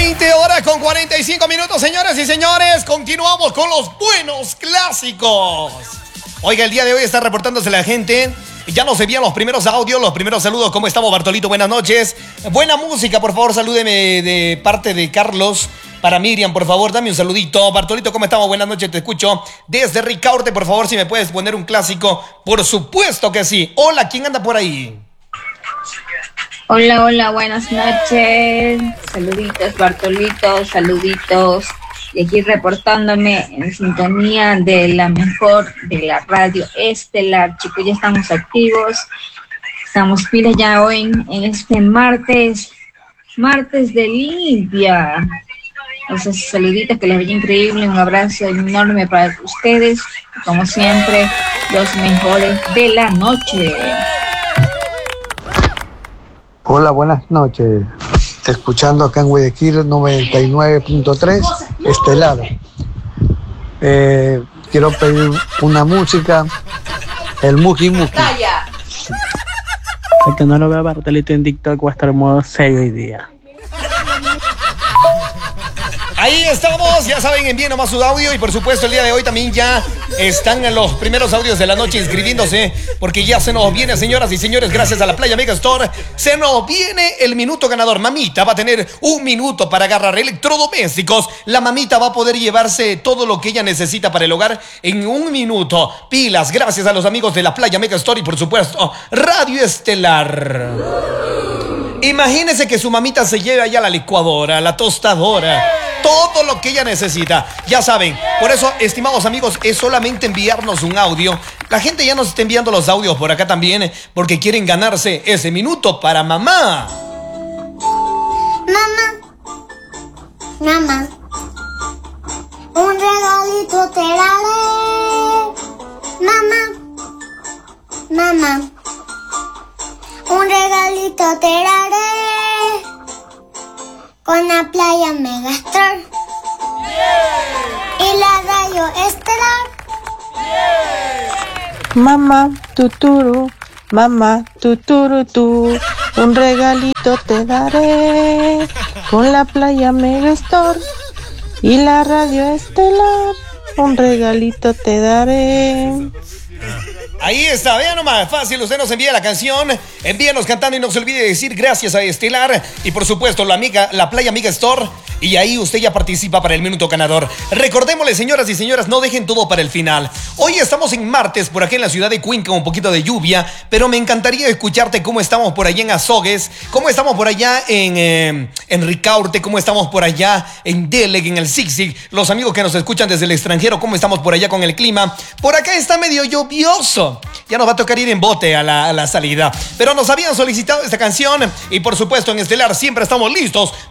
20 horas con 45 minutos, señoras y señores. Continuamos con los buenos clásicos. Oiga, el día de hoy está reportándose la gente. Ya nos envían los primeros audios, los primeros saludos. ¿Cómo estamos, Bartolito? Buenas noches. Buena música, por favor, salúdeme de parte de Carlos. Para Miriam, por favor, dame un saludito. Bartolito, ¿cómo estamos? Buenas noches, te escucho. Desde Ricaurte, por favor, si me puedes poner un clásico. Por supuesto que sí. Hola, ¿quién anda por ahí? Hola, hola, buenas noches. Saluditos, Bartolito, saluditos. Y aquí reportándome en sintonía de la mejor de la radio estelar. Chicos, ya estamos activos. Estamos pilas ya hoy en este martes de limpia. Esos saluditos que les veía increíble. Un abrazo enorme para ustedes. Como siempre, los mejores de la noche. Hola, buenas noches. Escuchando acá en Guayaquil 99.3 Estelar. Quiero pedir una música, el Muki Muki. El que no lo vea Bartolito en TikTok va a estar en modo serio hoy día. Ahí estamos, ya saben, envíen nomás su audio y por supuesto el día de hoy también ya están los primeros audios de la noche inscribiéndose porque ya se nos viene, señoras y señores, gracias a la Playa Mega Store, se nos viene el minuto ganador. Mamita va a tener un minuto para agarrar electrodomésticos. La mamita va a poder llevarse todo lo que ella necesita para el hogar en un minuto. Pilas, gracias a los amigos de la Playa Mega Store y por supuesto Radio Estelar. Imagínese que su mamita se lleve allá la licuadora, la tostadora, todo lo que ella necesita. Ya saben, por eso, estimados amigos, es solamente enviarnos un audio. La gente ya nos está enviando los audios por acá también porque quieren ganarse ese minuto para mamá. Mamá, un regalito te daré. Mamá, un regalito te daré. Con la Playa Mega Store y la radio estelar. Mamá, tuturu, tú, un regalito te daré. Con la Playa Mega Store y la radio estelar, un regalito te daré. Ahí está, vean nomás, fácil, usted nos envía la canción, envíenos cantando y no se olvide de decir gracias a Estelar y por supuesto la Playa Amiga Store y ahí usted ya participa para el minuto ganador. Recordémosle, señoras y señoras, no dejen todo para el final. Hoy estamos en martes por aquí en la ciudad de Cuenca, un poquito de lluvia, pero me encantaría escucharte cómo estamos por allá en Azogues, cómo estamos por allá en Ricaurte, cómo estamos por allá en Deleg, en el Zig-Zig, los amigos que nos escuchan desde el extranjero, cómo estamos por allá con el clima. Por acá está medio lluvioso. Ya nos va a tocar ir en bote a la salida. Pero nos habían solicitado esta canción y por supuesto en Estelar siempre estamos listos